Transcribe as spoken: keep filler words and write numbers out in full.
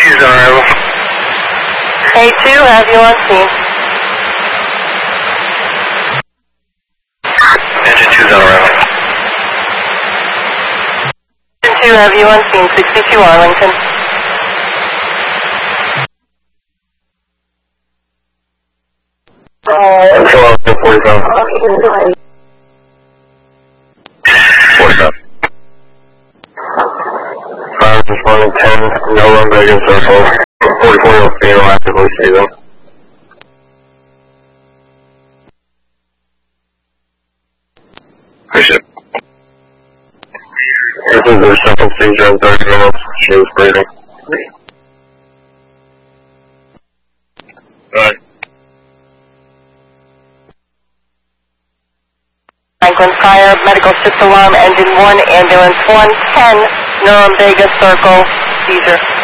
two's on arrival. A two, have you on scene. Engine two's on arrival. Engine two, have you on scene, sixty-two Arlington. Control forty-five. forty-five. five responding ten, no run Vegas circle. forty-four will fail actively season. Appreciate it. This is their second seizure in thirty minutes. She was breathing. Alright. Franklin Fire, medical shift alarm, engine one, ambulance one ten, Neuron Vegas circle, seizure.